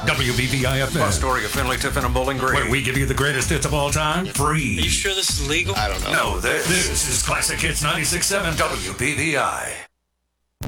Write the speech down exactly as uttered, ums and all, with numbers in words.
W B V I F M. Astoria, Finley, Tiffin, and Bowling Green. Where we give you the greatest hits of all time, free. Are you sure this is legal? I don't know. No, this, This is Classic Hits ninety-six point seven W B V I.